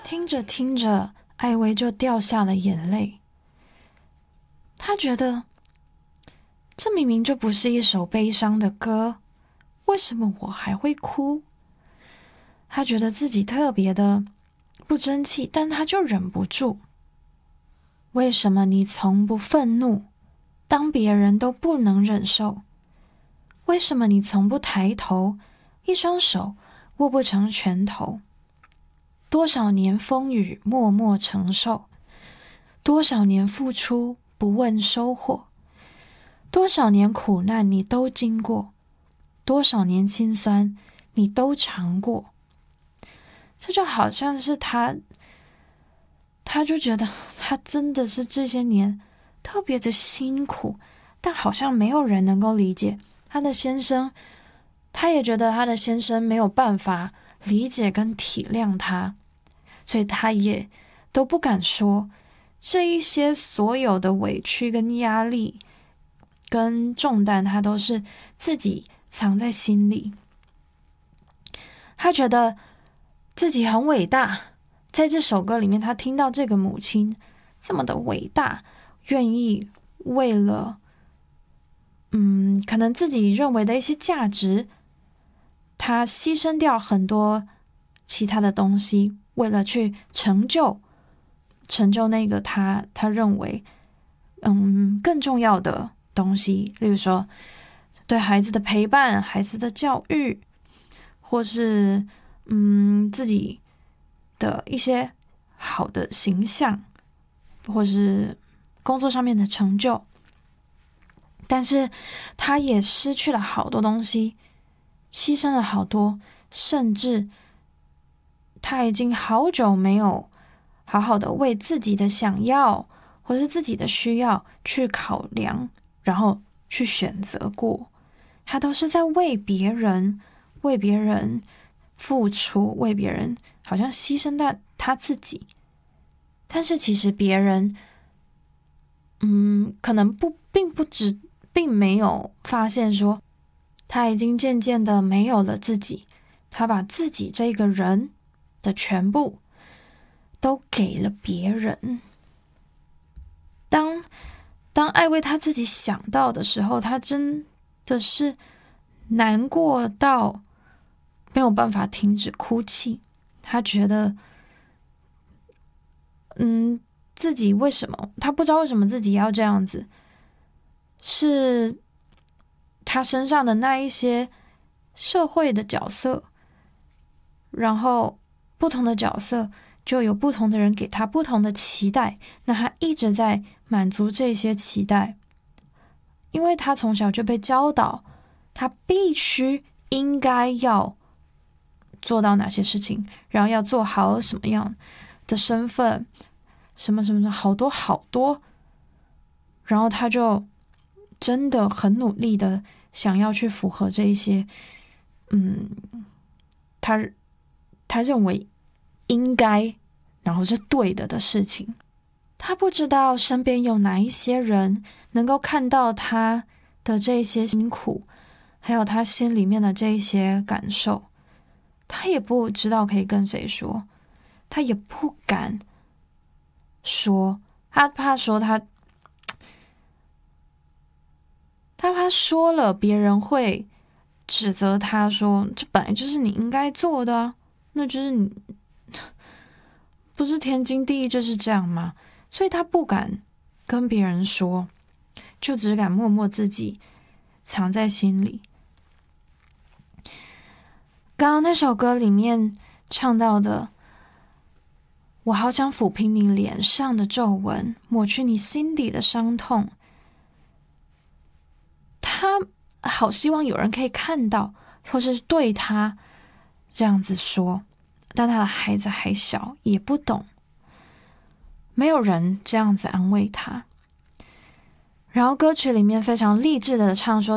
听着听着，艾薇就掉下了眼泪。她觉得这明明就不是一首悲伤的歌，为什么我还会哭？她觉得自己特别的不争气，但她就忍不住。为什么你从不愤怒，当别人都不能忍受？为什么你从不抬头，一双手握不成拳头？多少年风雨默默承受，多少年付出不问收获，多少年苦难你都经过，多少年辛酸你都尝过。这就好像是他就觉得他真的是这些年特别的辛苦，但好像没有人能够理解他的先生，他也觉得他的先生没有办法理解跟体谅他，所以他也都不敢说这一些所有的委屈跟压力跟重担，他都是自己藏在心里。他觉得自己很伟大，在这首歌里面他听到这个母亲这么的伟大，愿意为了可能自己认为的一些价值，他牺牲掉很多其他的东西，为了去成就那个他认为更重要的东西，例如说对孩子的陪伴、孩子的教育，或是自己的一些好的形象，或是工作上面的成就。但是他也失去了好多东西，牺牲了好多，甚至他已经好久没有好好的为自己的想要或是自己的需要去考量，然后去选择过。他都是在为别人付出，为别人好像牺牲到他自己。但是其实别人可能并没有发现说他已经渐渐的没有了自己，他把自己这个人的全部都给了别人。当艾薇他自己想到的时候，他真的是难过到没有办法停止哭泣。他觉得自己为什么，他不知道为什么自己要这样子，是他身上的那一些社会的角色，然后不同的角色就有不同的人给他不同的期待，那他一直在满足这些期待，因为他从小就被教导他必须应该要做到哪些事情，然后要做好什么样的身份，什么什么好多好多，然后他就真的很努力的想要去符合这一些他认为应该然后是对的事情。他不知道身边有哪一些人能够看到他的这些辛苦，还有他心里面的这一些感受，他也不知道可以跟谁说，他也不敢说，他怕说他怕说了别人会指责他说这本来就是你应该做的啊，那就是你不是天经地义就是这样吗？所以他不敢跟别人说，就只敢默默自己藏在心里。刚刚那首歌里面唱到的，我好想抚平你脸上的皱纹，抹去你心底的伤痛。他好希望有人可以看到，或是对他这样子说，但他的孩子还小，也不懂，没有人这样子安慰他。然后歌曲里面非常励志的唱说，